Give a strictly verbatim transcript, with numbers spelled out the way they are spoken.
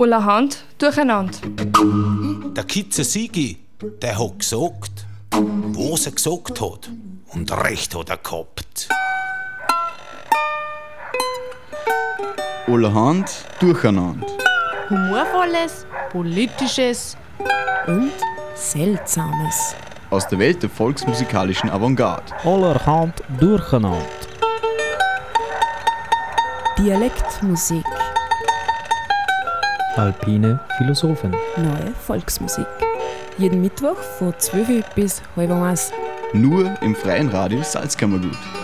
allerhand durcheinander. Der Kitze Sigi, der hat gesagt, was er gesagt hat. Und recht hat er gehabt. Allerhand durcheinander. Humorvolles, Politisches und Seltsames. Aus der Welt der volksmusikalischen Avantgarde. Allerhand durcheinander. Dialektmusik. Alpine Philosophen. Neue Volksmusik. Jeden Mittwoch von zwölf bis halb eins. Nur im freien Radio Salzkammergut.